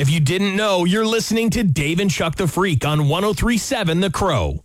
If you didn't know, you're listening to Dave and Chuck the Freak on 103.7 The Crow.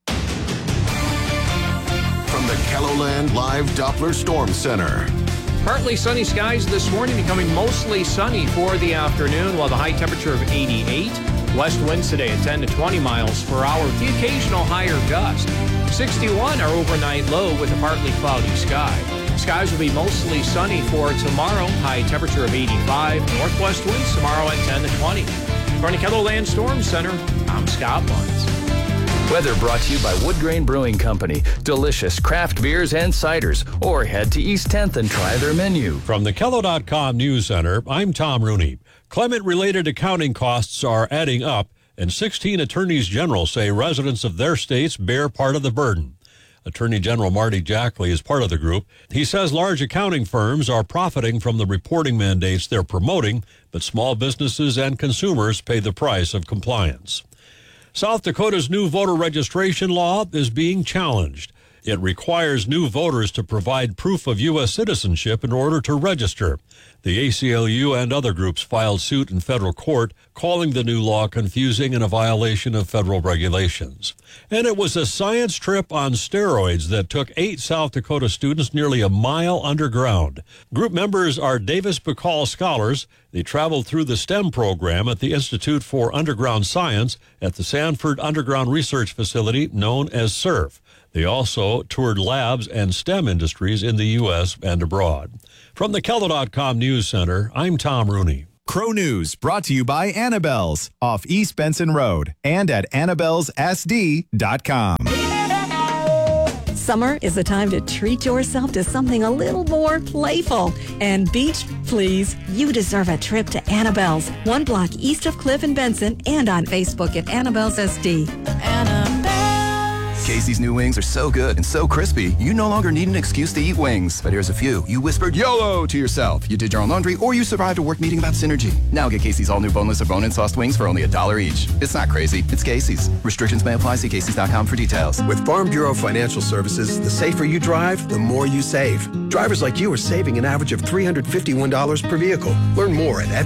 From the KELOLAND Live Doppler Storm Center. Partly sunny skies this morning, becoming mostly sunny for the afternoon, while the high temperature of 88. West winds today at 10 to 20 miles per hour with the occasional higher gust. 61 our overnight low with a partly cloudy sky. Skies will be mostly sunny for tomorrow. High temperature of 85. Northwest winds tomorrow at 10 to 20. From the KELOLAND Storm Center, I'm Scott Bunce. Weather brought to you by Wood Grain Brewing Company. Delicious craft beers and ciders. Or head to East 10th and try their menu. From the KELO.com News Center, I'm Tom Rooney. Climate-related accounting costs are adding up, and 16 attorneys general say residents of their states bear part of the burden. Attorney General Marty Jackley is part of the group. He says large accounting firms are profiting from the reporting mandates they're promoting, but small businesses and consumers pay the price of compliance. South Dakota's new voter registration law is being challenged. It requires new voters to provide proof of U.S. citizenship in order to register. The ACLU and other groups filed suit in federal court, calling the new law confusing and a violation of federal regulations. And it was a science trip on steroids that took 8 South Dakota students nearly a mile underground. Group members are Davis Bacall scholars. They traveled through the STEM program at the Institute for Underground Science at the Sanford Underground Research Facility known as SURF. They also toured labs and STEM industries in the U.S. and abroad. From the KELO.com News Center, I'm Tom Rooney. Crow News brought to you by Annabelle's off East Benson Road and at Annabelle'sSD.com. Summer is the time to treat yourself to something a little more playful. And beach, please, you deserve a trip to Annabelle's, 1 block east of Cliff and Benson, and on Facebook at Annabelle's SD. Casey's new wings are so good and so crispy, you no longer need an excuse to eat wings. But here's a few. You whispered YOLO to yourself. You did your own laundry, or you survived a work meeting about synergy. Now get Casey's all new boneless or bone-in sauced wings for only $1 each. It's not crazy. It's Casey's. Restrictions may apply. See Casey's.com for details. With Farm Bureau Financial Services, the safer you drive, the more you save. Drivers like you are saving an average of $351 per vehicle. Learn more at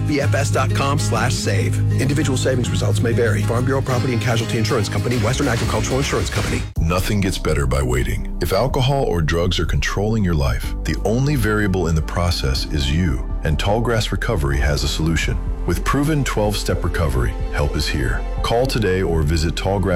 FBFS.com/save. Individual savings results may vary. Farm Bureau Property and Casualty Insurance Company, Western Agricultural Insurance Company. Nothing gets better by waiting. If alcohol or drugs are controlling your life, the only variable in the process is you. And Tallgrass Recovery has a solution. With proven 12-step recovery, help is here. Call today or visit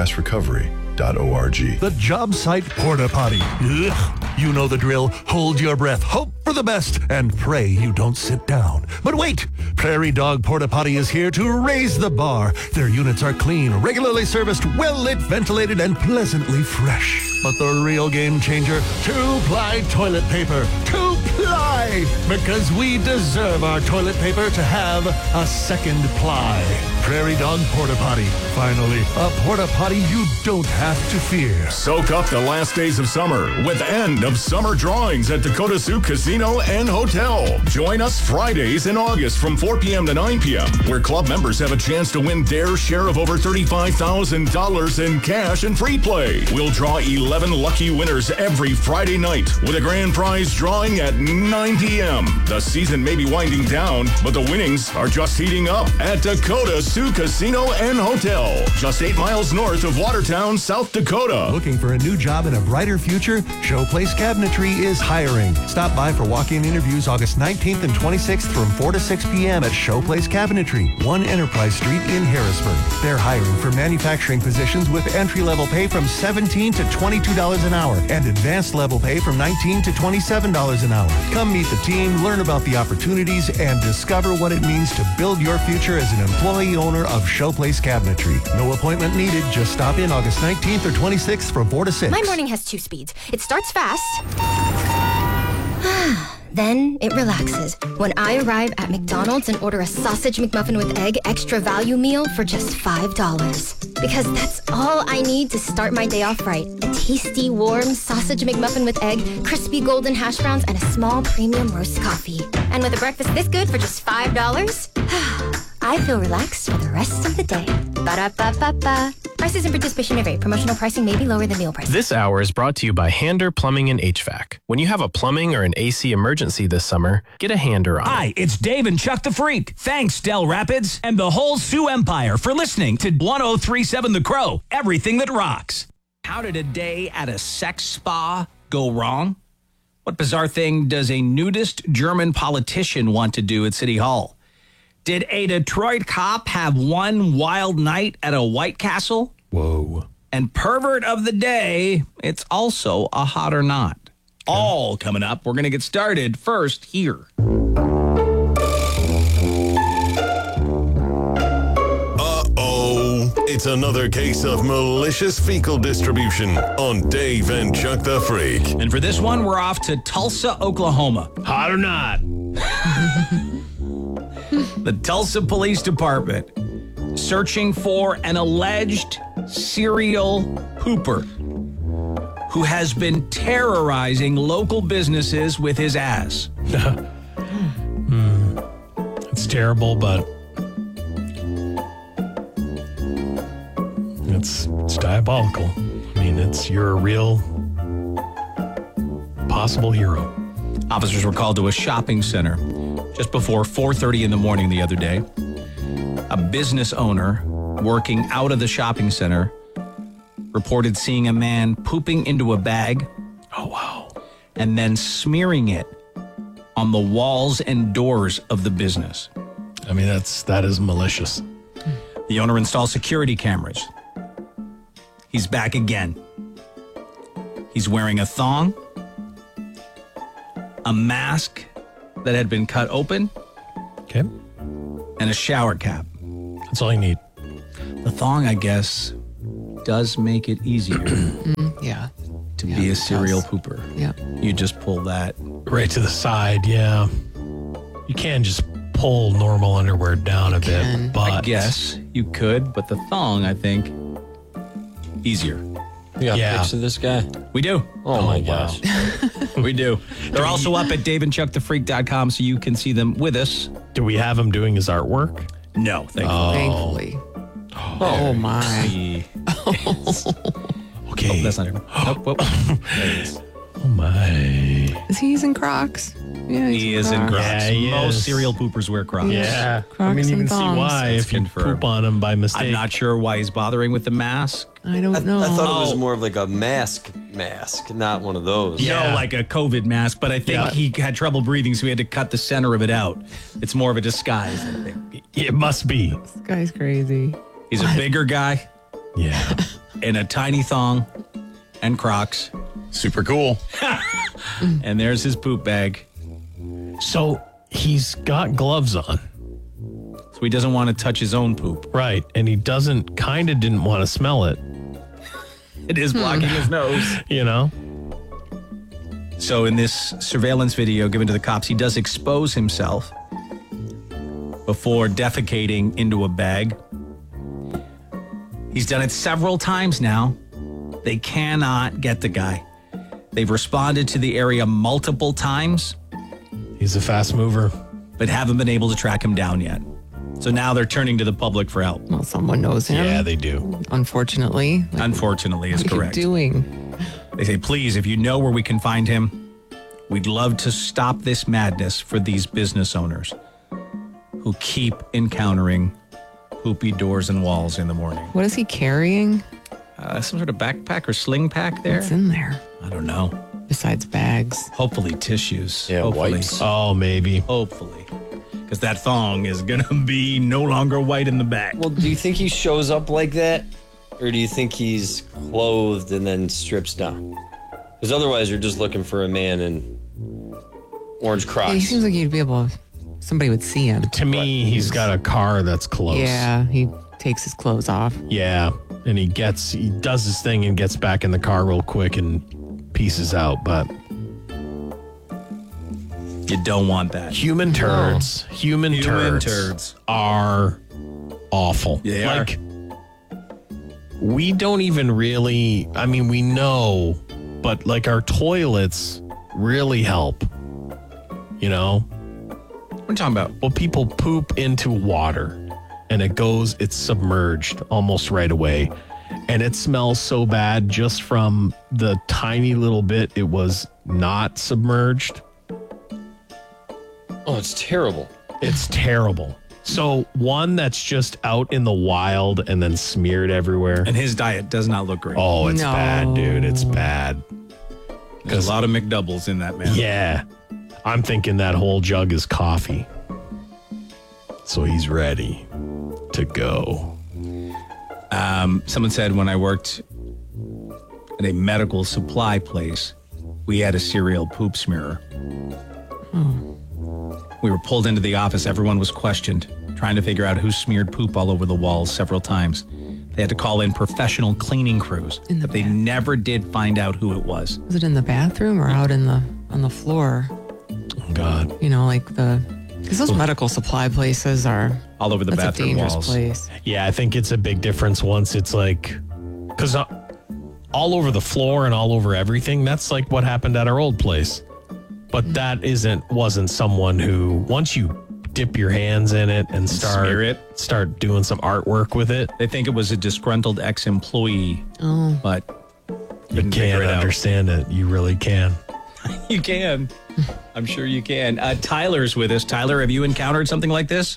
tallgrassrecovery.org. The job site porta potty. Ugh. You know the drill. Hold your breath, hope for the best, and pray you don't sit down. But wait! Prairie Dog Porta Potty is here to raise the bar. Their units are clean, regularly serviced, well-lit, ventilated, and pleasantly fresh. But the real game changer, 2-ply toilet paper. 2-ply! Because we deserve our toilet paper to have a second ply. Prairie Dog Porta Potty. Finally, a porta potty you don't have to fear. Soak up the last days of summer with end of summer drawings at Dakota Sioux Casino and Hotel. Join us Fridays in August from 4 p.m. to 9 p.m., where club members have a chance to win their share of over $35,000 in cash and free play. We'll draw 11 lucky winners every Friday night with a grand prize drawing at 9 p.m. The season may be winding down, but the winnings are just heating up at Dakota Sioux Casino and Hotel, just 8 miles north of Watertown, South Dakota. Looking for a new job and a brighter future? Showplace Cabinetry is hiring. Stop by for walk-in interviews August 19th and 26th from 4 to 6 p.m. at Showplace Cabinetry, 1 Enterprise Street in Harrisburg. They're hiring for manufacturing positions with entry-level pay from $17 to $22 an hour and advanced level pay from $19 to $27 an hour. Come meet the team, learn about the opportunities, and discover what it means to build your future as an employee owner of Showplace Cabinetry. No appointment needed. Just stop in August 19th or 26th from 4 to 6. My morning has 2 speeds. It starts fast, then it relaxes when I arrive at McDonald's and order a sausage McMuffin with egg extra value meal for just $5. Because that's all I need to start my day off right. A tasty, warm sausage McMuffin with egg, crispy golden hash browns, and a small premium roast coffee. And with a breakfast this good for just $5, I feel relaxed for the rest of the day. Ba-da-ba-ba-ba. Prices and participation may vary. Promotional pricing may be lower than meal prices. This hour is brought to you by Hander Plumbing and HVAC. When you have a plumbing or an AC emergency this summer, get a Hander on. Hi, it's Dave and Chuck the Freak. Thanks, Del Rapids and the whole Sioux Empire for listening to 1037 The Crow, everything that rocks. How did a day at a sex spa go wrong? What bizarre thing does a nudist German politician want to do at City Hall? Did a Detroit cop have one wild night at a White Castle? Whoa. And pervert of the day, it's also a hot or not. All coming up. We're going to get started first here. It's another case of malicious fecal distribution on Dave and Chuck the Freak. And for this one, we're off to Tulsa, Oklahoma. Hot or not? The Tulsa Police Department searching for an alleged serial pooper who has been terrorizing local businesses with his ass. It's terrible, but it's diabolical. I mean, you're a real possible hero. Officers were called to a shopping center just before 4:30 in the morning the other day. A business owner working out of the shopping center reported seeing a man pooping into a bag. Oh, wow. And then smearing it on the walls and doors of the business. I mean, that is malicious. The owner installed security cameras. He's back again. He's wearing a thong, a mask that had been cut open, okay, and a shower cap. That's all you need. The thong, I guess, does make it easier to be a serial pooper. Yeah. You just pull that right to the side, yeah. You can just pull normal underwear down a bit, but I guess you could, but the thong, I think, easier. You got a picture of this guy? We do. Oh my gosh. We do. They're also up at daveandchuckthefreak.com so you can see them with us. Do we have him doing his artwork? No, thankfully. Oh my. Okay. Oh, that's not him. Nope. There it is. Oh my. Is he using Crocs? Yeah, he is in Crocs. Yeah, he Most is. serial poopers wear Crocs. Yeah. Crocs I mean, you and can see thongs. why if you poop on him by mistake. I'm not sure why he's bothering with the mask. I don't know. I thought it was more of like a mask, not one of those. No, like a COVID mask, but I think he had trouble breathing, so we had to cut the center of it out. It's more of a disguise, I think. It must be. This guy's crazy. He's a bigger guy. Yeah. In a tiny thong and Crocs. Super cool. And there's his poop bag. So he's got gloves on. So he doesn't want to touch his own poop. Right. And he didn't want to smell it. It is blocking his nose. You know? So in this surveillance video given to the cops, he does expose himself before defecating into a bag. He's done it several times now. They cannot get the guy. They've responded to the area multiple times. He's a fast mover. But haven't been able to track him down yet. So now they're turning to the public for help. Well, someone knows him. Yeah, they do. Unfortunately. Unfortunately is What are you correct. doing? They say, please, if you know where we can find him, we'd love to stop this madness for these business owners who keep encountering poopy doors and walls in the morning. What is he carrying? Some sort of backpack or sling pack there? What's in there? I don't know. Besides bags. Hopefully tissues. Yeah, Hopefully. wipes. Oh, maybe. Hopefully. Because that thong is going to be no longer white in the back. Well, do you think he shows up like that? Or do you think he's clothed and then strips down? Because otherwise you're just looking for a man in orange Crocs. Yeah, he seems like he'd be able to, somebody would see him. To me, he's got a car that's close. Yeah, he takes his clothes off. Yeah. And he does his thing and gets back in the car real quick and pieces out. But you don't want that. Human turds. No. Human turds are awful. They are. We don't even really, I mean, we know, but like our toilets really help. You know? What are you talking about? Well, people poop into water. and it's submerged almost right away. And it smells so bad just from the tiny little bit it was not submerged. Oh, it's terrible. It's terrible. So one that's just out in the wild and then smeared everywhere. And his diet does not look great. Oh, it's bad, dude. It's bad. There's a lot of McDoubles in that, man. Yeah. I'm thinking that whole jug is coffee. So he's ready to go. Someone said when I worked at a medical supply place, we had a serial poop smearer. We were pulled into the office. Everyone was questioned, trying to figure out who smeared poop all over the walls several times. They had to call in professional cleaning crews, but they never did find out who it was. Was it in the bathroom or out on the floor? Oh, God. You know, because those medical supply places are all over the that's bathroom a dangerous walls. place. Yeah, I think it's a big difference once it's because all over the floor and all over everything, that's like what happened at our old place. But that wasn't someone who, once you dip your hands in it and start doing some artwork with it. They think it was a disgruntled ex-employee, but you can't understand it. You really can. You can. I'm sure you can. Tyler's with us. Tyler, have you encountered something like this?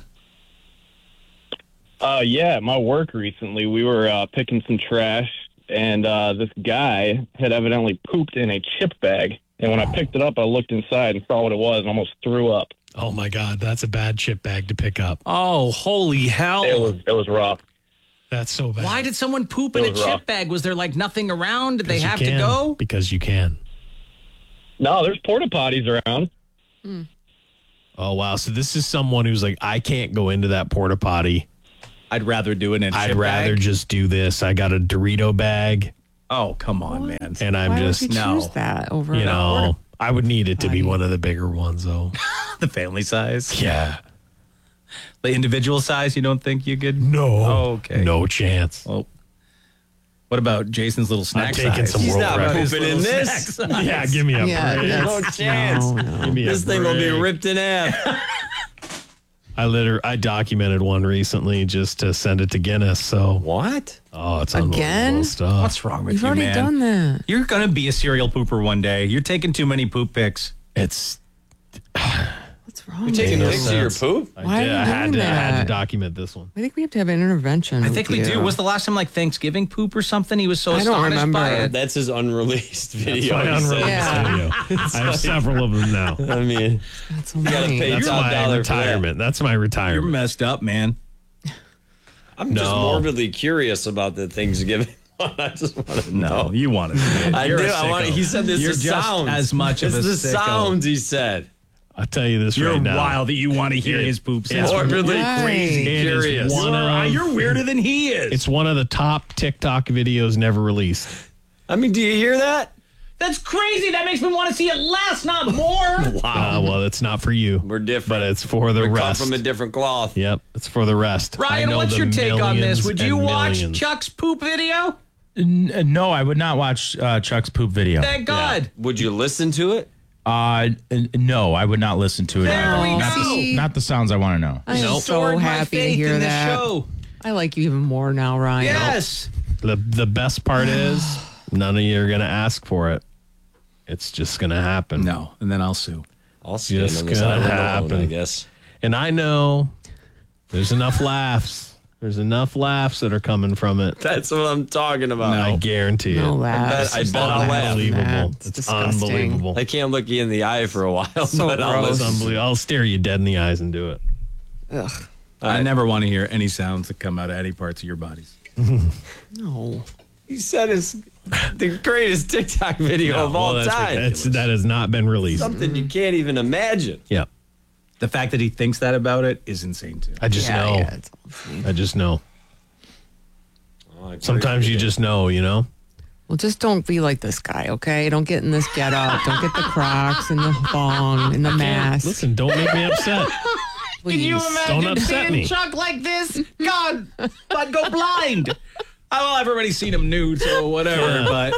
Yeah, at my work recently, we were picking some trash, and this guy had evidently pooped in a chip bag. And when I picked it up, I looked inside and saw what it was and almost threw up. Oh, my God. That's a bad chip bag to pick up. Oh, holy hell. It was rough. That's so bad. Why did someone poop in a chip bag? Was there nothing around? Did they have to can. go? Because you can. No, there's porta potties around. Oh, wow. So this is someone who's like, I can't go into that porta potty. I'd rather do it in a chip I'd rather bag. just do this. I got a Dorito bag. Oh, come on, man. And I'm Why just, would you choose that over you a know, porta I would need it to be one of the bigger ones, though. The family size? Yeah. The individual size, you don't think you could? No. Oh, okay. No chance. Well, what about Jason's little snack I'm taking size? some He's world not records. pooping in this. Yeah, give me a break. No chance. Give me a This thing will be break. ripped in half. I documented one recently just to send it to Guinness. So what? Oh, it's Again? unbelievable stuff. What's wrong with You've you, already man? done that. You're going to be a serial pooper one day. You're taking too many poop pics. It's What's wrong? You're taking with pics you? of your poop? Why I are you had doing to that? document this one. I think we have to have an intervention. I think we do. Was the last time Thanksgiving poop or something? He was so I don't astonished remember. by it. That's his unreleased video. My he said. unreleased video. I have several of them now. I mean, That's you gotta amazing. pay That's top my dollar for that. retirement. That's my You're retirement. messed up, man. I'm just morbidly curious about the Thanksgiving one. I just want to know. No, you want it. I do. I want. He said this You're is just sounds. as much of it's a the sicko. sounds he said. I'll tell you this You're right now. wild that you want to hear his poop sound. Morbidly Right. It is curious. one of- You're weirder than he is. It's one of the top TikTok videos never released. I mean, do you hear that? That's crazy. That makes me want to see it less, not more. Well, it's not for you. We're different. But it's for the We're cut rest. from a different cloth. Yep, it's for the rest. I Ryan, know what's the your take on this? millions Would you and watch millions. Chuck's poop video? No, I would not watch Chuck's poop video. Thank God. Would you listen to it? No, I would not listen to it. There we not, go. not the sounds I want to know. I am Nope. so Stored my happy to faith hear in this that. show. I like you even more now, Ryan. Yes. The best part is none of you are going to ask for it. It's just going to happen. No, and then I'll sue. I'll stand Just on this gonna island happen. alone, I guess. And I know there's enough laughs. There's enough laughs that are coming from it. That's what I'm talking about. I guarantee No it. laughs. I bet I'll laugh. Unbelievable. It's It's disgusting. unbelievable. I can't look you in the eye for a while, So but I'll gross. It's listen. unbelievable. I'll stare you dead in the eyes and do it. Ugh. I never want to hear any sounds that come out of any parts of your bodies. No. He said it's the greatest TikTok video of all time. That has not been released. Something you can't even imagine. Yeah. The fact that he thinks that about it is insane too. I just know. Yeah, it's awful. I just know. Oh, I Sometimes you appreciate it. just know, you know? Well, just don't be like this guy, okay? Don't get in this get up. Don't get the Crocs and the thong and the mask. Listen, don't make me upset. Please. Can you imagine Don't upset seeing me. Chuck like this? God, I'd go blind. Well, I've already seen him nude, so whatever. But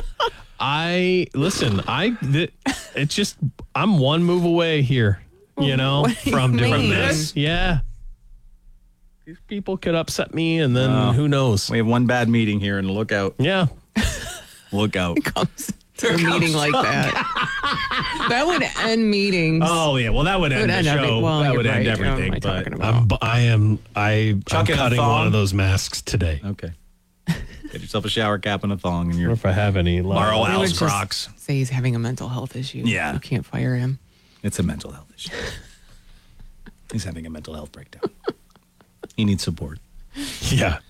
It's just, I'm one move away here, you know, What do you from doing mean? this. Yeah. These people could upset me, and then who knows? We have one bad meeting here, and look out. Yeah. Look out. Comes to a meeting like that. That would end meetings. Oh, yeah. Well, that would end the show. That would end everything. I'm Chuck in a cutting thong? one of those masks today. Okay. Get yourself a shower cap and a thong, and Or if I have any left. borrow They would Al's just Crocs. Say he's having a mental health issue. Yeah. You can't fire him. It's a mental health issue. He's having a mental health breakdown. He needs support. Yeah.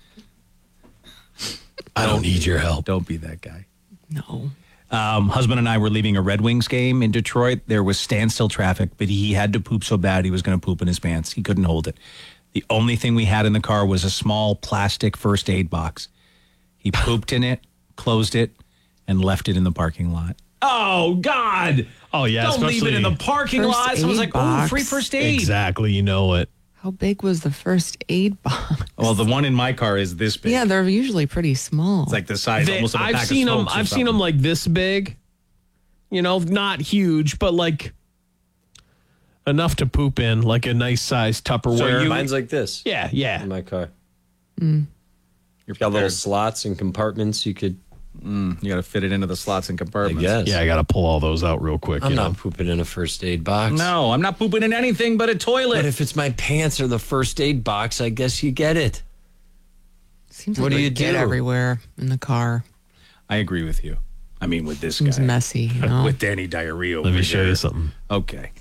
I don't need your help. Don't be that guy. No. Husband and I were leaving a Red Wings game in Detroit. There was standstill traffic, but he had to poop so bad he was going to poop in his pants. He couldn't hold it. The only thing we had in the car was a small plastic first aid box. He pooped in it, closed it, and left it in the parking lot. Oh, God. Oh, yeah. Don't leave it in the parking First lot. Someone's aid like, oh, box. free first aid. Exactly. You know it. How big was the first aid box? Well, the one in my car is this big. Yeah, they're usually pretty small. It's like the size almost of a pack I've seen of them. Smokes or I've seen them something. like this big. You know, not huge, but like enough to poop in, like a nice size Tupperware. Mine's like this. Yeah, yeah. In my car. Mm. You've got little slots and compartments you could. You got to fit it into the slots and compartments. Yes. Yeah, I got to pull all those out real quick. I'm you not know? pooping in a first aid box. No, I'm not pooping in anything but a toilet. But if it's my pants or the first aid box, I guess you get it. Seems What like do we you get do? everywhere in the car. I agree with you. I mean, with this Seems guy. messy, you know? With Danny Diarrhea. Let me show you something. Okay.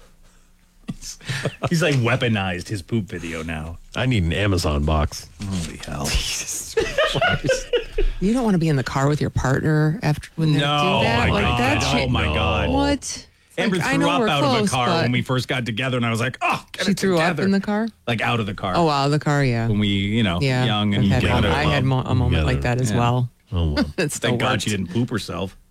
He's like weaponized his poop video now. I need an Amazon box. Holy hell. You don't want to be in the car with your partner after when they do that. my Like God. that shit. Oh, my God. What? Amber Like, I threw know up we're out of close, the car but when we first got together, and I was like, oh, get she it threw together. up in the car? Like out of the car. Oh, wow, the car, yeah. When we, you know, Yeah, young and I've had together. I had a moment like that as well. Oh, well. It still Thank God worked. she didn't poop herself.